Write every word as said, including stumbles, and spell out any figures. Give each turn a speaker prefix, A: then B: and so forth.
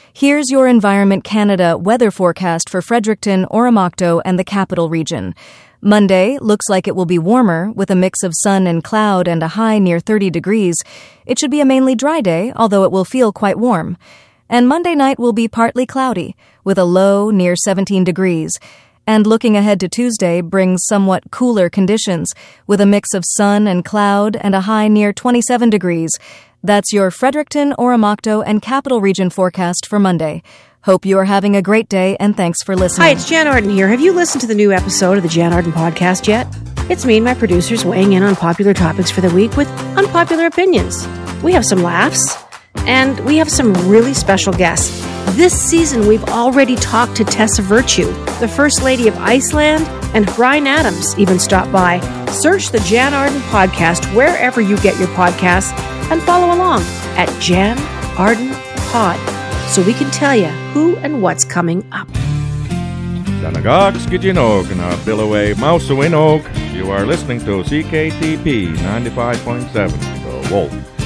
A: Here's your Environment Canada weather forecast for Fredericton, Oromocto, and the Capital Region. Monday looks like it will be warmer, with a mix of sun and cloud and a high near thirty degrees. It should be a mainly dry day, although it will feel quite warm. And Monday night will be partly cloudy, with a low near seventeen degrees. And looking ahead to Tuesday brings somewhat cooler conditions, with a mix of sun and cloud and a high near twenty-seven degrees. That's your Fredericton, Oromocto, and Capital Region forecast for Monday. Hope you are having a great day, and thanks for listening.
B: Hi, it's Jan Arden here. Have you listened to the new episode of the Jan Arden podcast yet? It's me and my producers weighing in on popular topics for the week with unpopular opinions. We have some laughs, and we have some really special guests. This season, we've already talked to Tessa Virtue, the First Lady of Iceland, and Bryan Adams even stopped by. Search the Jan Arden podcast wherever you get your podcasts and follow along at Jan Arden Pod, so we can tell you who and what's coming up.
C: Danagog Skijinog na Billaway Mausawinog. You are listening to C K T P ninety-five point seven, The Wolf.